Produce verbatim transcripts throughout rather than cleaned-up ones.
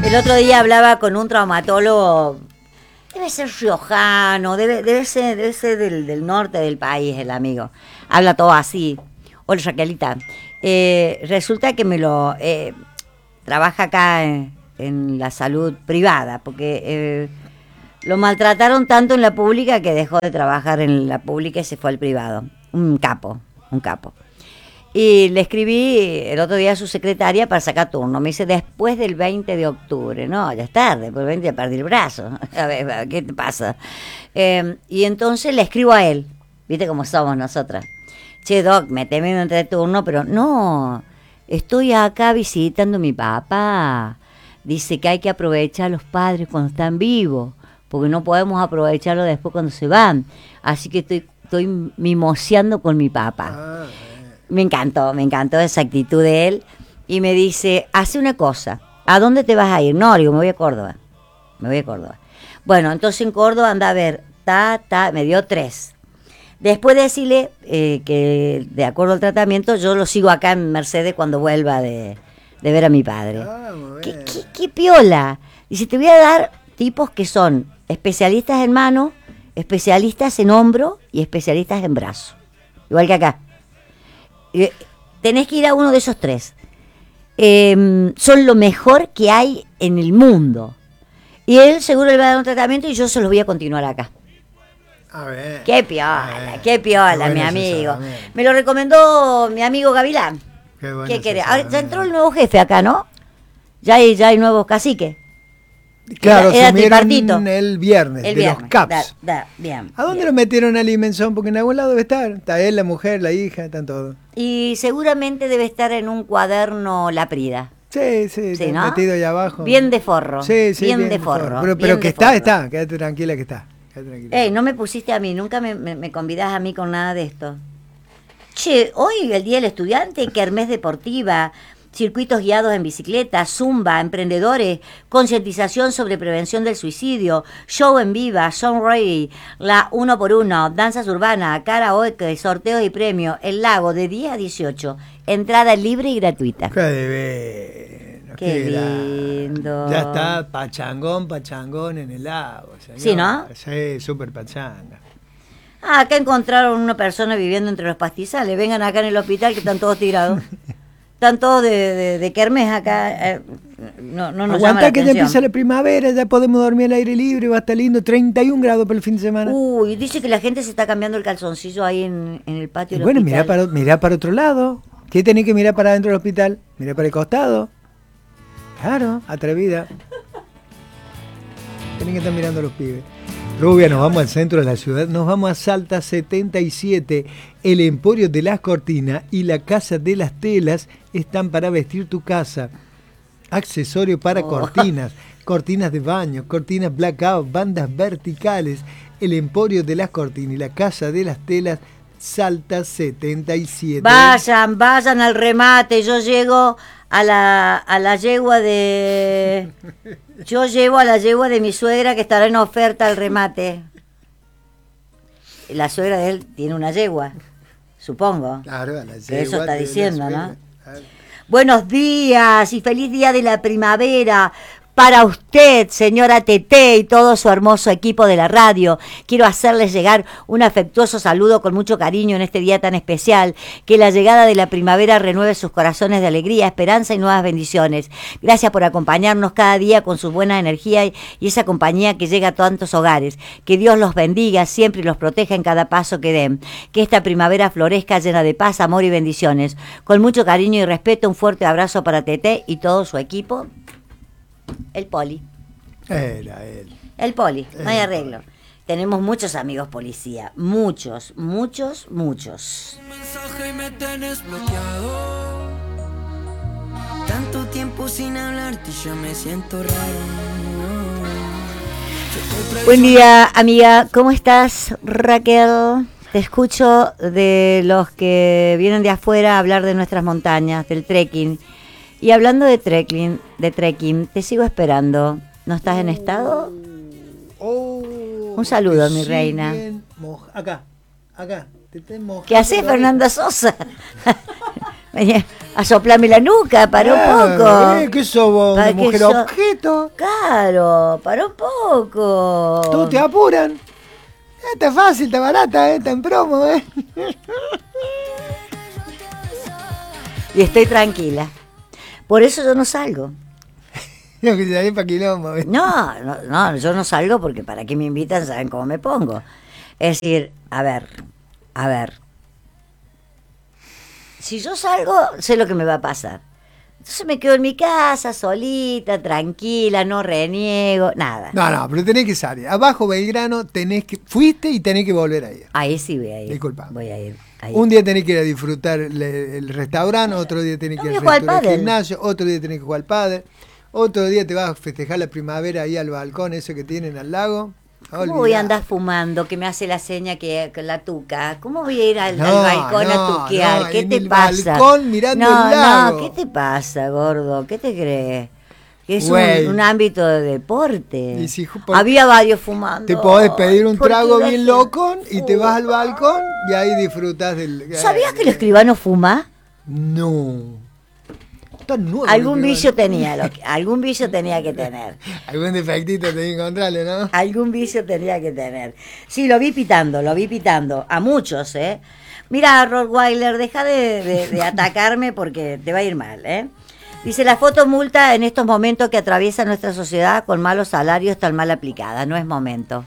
El otro día hablaba con un traumatólogo, debe ser riojano, debe, debe ser, debe ser del, del norte del país el amigo. Habla todo así. Hola Raquelita. Eh, resulta que me lo... Eh, trabaja acá en, en la salud privada, porque eh, lo maltrataron tanto en la pública que dejó de trabajar en la pública y se fue al privado. Un capo, un capo. Y le escribí el otro día a su secretaria para sacar turno. Me dice, después del veinte de octubre. No, ya es tarde, por el veinte ya perdí el brazo. A ver, ¿qué te pasa? Eh, y entonces le escribo a él. ¿Viste cómo somos nosotras? Che, Doc, meteme en entre turno, pero no, estoy acá visitando a mi papá. Dice que hay que aprovechar a los padres cuando están vivos, porque no podemos aprovecharlo después cuando se van. Así que estoy, estoy mimoseando con mi papá. Ah. Me encantó, me encantó esa actitud de él. Y me dice, hace una cosa, ¿a dónde te vas a ir? No, digo, me voy a Córdoba. Me voy a Córdoba. Bueno, entonces en Córdoba anda a ver, ta, ta, me dio tres. Después de decirle eh, que de acuerdo al tratamiento, yo lo sigo acá en Mercedes cuando vuelva de, de ver a mi padre. Ah, ¿Qué, qué, qué piola? Dice, te voy a dar tipos que son especialistas en mano, especialistas en hombro y especialistas en brazo. Igual que acá. Tenés que ir a uno de esos tres. Eh, son lo mejor que hay en el mundo. Y él seguro le va a dar un tratamiento y yo se los voy a continuar acá. A ver. Qué piola, qué piola, mi amigo. Me lo recomendó mi amigo Gavilán. Qué bueno. ¿Qué querés? Ahora, ya entró el nuevo jefe acá, ¿no? Ya hay, ya hay nuevos caciques. Claro, era, era sumieron el viernes, el de viernes. los CAPS. Da, da, bien, ¿A dónde bien. lo metieron a Limensón? Porque en algún lado debe estar. Está él, la mujer, la hija, están todos. Y seguramente debe estar en un cuaderno La Prida. Sí, sí, sí, ¿no? Metido ahí abajo. Bien de forro. Sí, sí, bien, bien de forro. forro. Pero, bien pero que de está, forro. está. Quédate tranquila que está. Quédate tranquila. Ey, no me pusiste a mí, nunca me, me, me convidás a mí con nada de esto. Che, hoy el Día del Estudiante, kermés deportiva, circuitos guiados en bicicleta, zumba, emprendedores, concientización sobre prevención del suicidio, show en viva, songwriting, la uno por uno, danzas urbanas, karaoke, sorteos y premios, el lago de diez a dieciocho, entrada libre y gratuita. ¡Qué de ver! ¡Qué lindo! Ya está, pachangón, pachangón en el lago. Señor. ¿Sí, no? Sí, súper pachanga. Ah, acá encontraron una persona viviendo entre los pastizales. Vengan acá en el hospital que están todos tirados. Están todos de, de, de kermés acá. Eh, no, no nos llama la Aguantá que ya atención. empieza la primavera, ya podemos dormir al aire libre, va a estar lindo, treinta y un grados para el fin de semana. Uy, dice que la gente se está cambiando el calzoncillo ahí en, en el patio del bueno, hospital. mirá para, mirá para otro lado. ¿Qué tenés que mirar para adentro del hospital? Mirá para el costado. Claro, atrevida. Tenés que estar mirando a los pibes. Rubia, nos vamos al centro de la ciudad, nos vamos a Salta setenta y siete, el Emporio de las Cortinas y la Casa de las Telas están para vestir tu casa. Accesorio para oh. cortinas, cortinas de baño, cortinas blackout, bandas verticales, el Emporio de las Cortinas y la Casa de las Telas, Salta setenta y siete. Vayan, vayan al remate, yo llego a la, a la yegua de... Yo llevo a la yegua de mi suegra que estará en oferta al remate. La suegra de él tiene una yegua, supongo. Claro, a la yegua. Que eso está diciendo, ¿no? Claro. Buenos días y feliz día de la primavera. Para usted, señora Tete, y todo su hermoso equipo de la radio, quiero hacerles llegar un afectuoso saludo con mucho cariño en este día tan especial. Que la llegada de la primavera renueve sus corazones de alegría, esperanza y nuevas bendiciones. Gracias por acompañarnos cada día con su buena energía y, y esa compañía que llega a tantos hogares. Que Dios los bendiga siempre y los proteja en cada paso que den. Que esta primavera florezca llena de paz, amor y bendiciones. Con mucho cariño y respeto, un fuerte abrazo para Tete y todo su equipo. El Poli. Era él. El Poli, no hay El arreglo. Poli. Tenemos muchos amigos policía. Muchos, muchos, muchos. Un mensaje y me tenés bloqueado. Tanto tiempo sin hablarte y ya me siento raro. Buen día, amiga. ¿Cómo estás, Raquel? Te escucho de los que vienen de afuera a hablar de nuestras montañas, del trekking. Y hablando de trekking, de trekking, te sigo esperando. ¿No estás en estado? Oh, un saludo, mi reina. Acá, acá. Te ¿Qué haces, Fernanda Sosa? a soplarme la nuca, para un poco. Eh, ¿Qué sos vos? Para ¿Una que mujer so- objeto? Claro, para un poco. Todos te apuran. Eh, está fácil, está barata, eh, está en promo, ¿eh? Y estoy tranquila. Por eso yo no salgo. No, que salís pa' quilombo. ¿eh? No, no, no, yo no salgo porque para qué me invitan, saben cómo me pongo. Es decir, a ver, a ver. Si yo salgo, sé lo que me va a pasar. Entonces me quedo en mi casa, solita, tranquila, no reniego, nada. No, no, pero tenés que salir. Abajo Belgrano tenés que... Fuiste y tenés que volver a ir. Ahí sí voy a ir. Disculpa. Voy a ir. Ahí. Un día tenés que ir a disfrutar el, el restaurante, otro día tenés No, que ir voy a al jugar al pádel. gimnasio, otro día tenés que jugar al pádel, otro día te vas a festejar la primavera ahí al balcón ese que tienen al lago. ¿Cómo Olvidá. voy a andar fumando que me hace la seña que, que la tuca? ¿Cómo voy a ir al, No, al balcón no, a tuquear? no, ¿Qué en te el pasa? balcón mirando no, el lago. No, ¿qué te pasa, gordo? ¿Qué te crees? Que es un, Güey. un ámbito de deporte. Y si, por- Había varios fumando. Te podés pedir un ¿Por qué trago la bien gente- loco y te vas al Uh, balcón y ahí disfrutas del... ¿Sabías que el escribano fuma? No. Está nuevo. Algún el vicio escribano. tenía, lo que- algún vicio tenía que tener. Algún defectito tenés que encontrarle, ¿no? Algún vicio tenía que tener. Sí, lo vi pitando, lo vi pitando. A muchos, ¿eh? Mira, Rottweiler, deja de, de- de atacarme porque te va a ir mal, ¿eh? Dice, la foto multa en estos momentos que atraviesa nuestra sociedad con malos salarios tan mal aplicada. No es momento.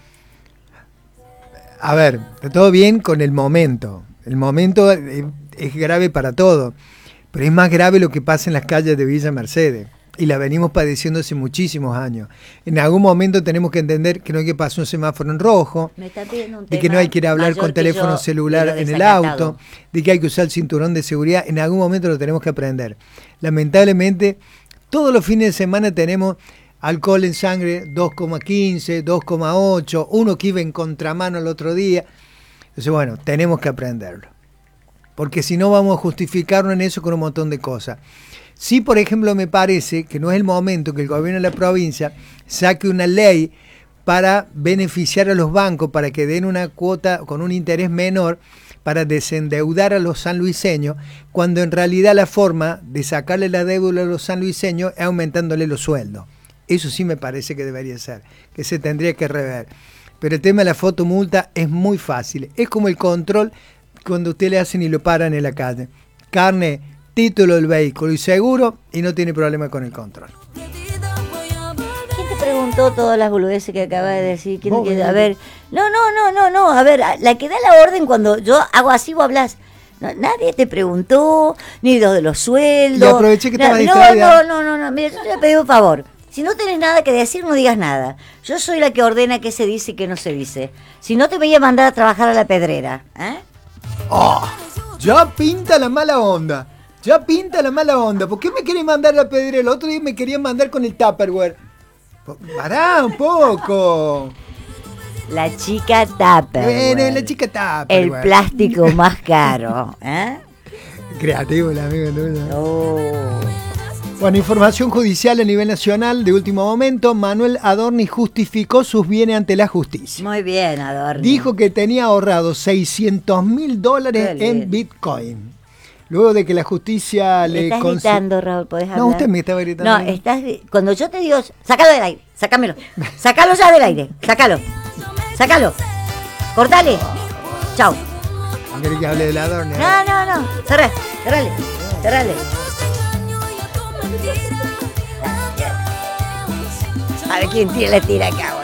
A ver, está todo bien con el momento. El momento eh, es grave para todo. Pero es más grave lo que pasa en las calles de Villa Mercedes. Y la venimos padeciendo hace muchísimos años. En algún momento tenemos que entender que no hay que pasar un semáforo en rojo, Me está pidiendo un de que tema no hay que ir a hablar mayor con que teléfono yo, celular de lo en el desacatado. auto, de que hay que usar el cinturón de seguridad. En algún momento lo tenemos que aprender. Lamentablemente, todos los fines de semana tenemos alcohol en sangre dos coma quince, dos coma ocho, uno que iba en contramano el otro día. Entonces, bueno, tenemos que aprenderlo. Porque si no vamos a justificarnos en eso con un montón de cosas. Sí, por ejemplo, me parece que no es el momento que el gobierno de la provincia saque una ley para beneficiar a los bancos, para que den una cuota con un interés menor, para desendeudar a los sanluiseños, cuando en realidad la forma de sacarle la deuda a los sanluiseños es aumentándole los sueldos. Eso sí me parece que debería ser, que se tendría que rever. Pero el tema de la fotomulta es muy fácil. Es como el control cuando usted le hacen y lo paran en la calle. Carne, título del vehículo y seguro, y no tiene problema con el control. ¿Quién te preguntó todas las boludeces que acaba de decir? ¿Quién Vos, que- eh, a ver, no, no, no, no, no, a ver, la que da la orden cuando yo hago así, vos hablas. No, nadie te preguntó, ni lo de los sueldos. Y aproveché que no, estabas no, distraída. no, no, no, no, mira, yo te pido un favor. Si no tenés nada que decir, no digas nada. Yo soy la que ordena qué se dice y qué no se dice. Si no, te voy a mandar a trabajar a la pedrera, ¿eh? Oh, ya pinta la mala onda. Ya pinta la mala onda. ¿Por qué me quieren mandar a la pedrera? El otro día me querían mandar con el Tupperware. Pará un poco. La chica Tupperware. Bueno, la chica El Tupperware. plástico más caro, ¿eh? Creativo el amigo tuyo. Oh. Bueno, información judicial a nivel nacional de último momento. Manuel Adorni justificó sus bienes ante la justicia. Muy bien, Adorni. Dijo que tenía ahorrado seiscientos mil dólares Qué en lindo. Bitcoin. Luego de que la justicia Me le estás conce- gritando, Raúl, ¿podés hablar? No, usted me estaba gritando. No, estás... Cuando yo te digo, sácalo del aire, sácamelo. Sácalo ya del aire, sácalo. Sácalo. Cortale. Chau. ¿No querés que hable de la Adorni? No, no, no. Cerrá, cerrale, cerrale. A ver quién tira, le tira acá.